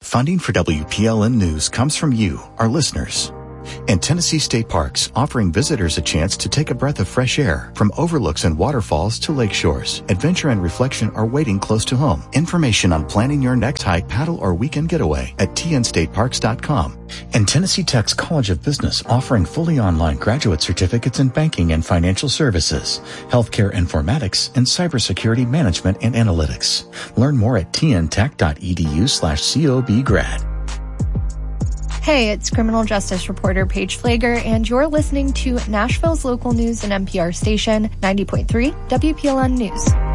Funding for WPLN News comes from you, our listeners. And Tennessee State Parks, offering visitors a chance to take a breath of fresh air. From overlooks and waterfalls to lake shores, adventure and reflection are waiting close to home. Information on planning your next hike, paddle, or weekend getaway at tnstateparks.com. And Tennessee Tech's College of Business, offering fully online graduate certificates in banking and financial services, healthcare informatics, and cybersecurity management and analytics. Learn more at tntech.edu/cobgrad. Hey, it's criminal justice reporter Paige Flager, and you're listening to Nashville's local news and NPR station, 90.3 WPLN News.